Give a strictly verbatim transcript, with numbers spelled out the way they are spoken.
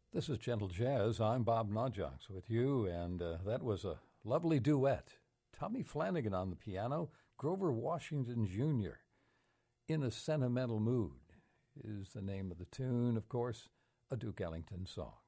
This is Gentle Jazz. I'm Bob Nodjocks with you, and uh, that was a lovely duet. Tommy Flanagan on the piano, Grover Washington Junior In a Sentimental Mood is the name of the tune, of course, a Duke Ellington song.